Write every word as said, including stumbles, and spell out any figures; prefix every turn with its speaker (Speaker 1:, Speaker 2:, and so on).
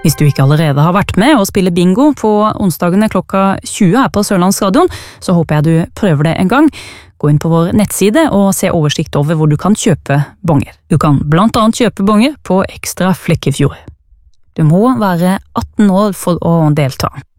Speaker 1: Hvis du ikke allerede har vært med og spiller bingo på onsdagene klokka tjue her på Sørlandsradion, så håper jeg du prøver det en gang. Gå inn på vår nettside og se oversikt over hvor du kan kjøpe bonger. Du kan blant annet kjøpe bonger på Ekstra Flekkefjord. Du må være atten år for å delta.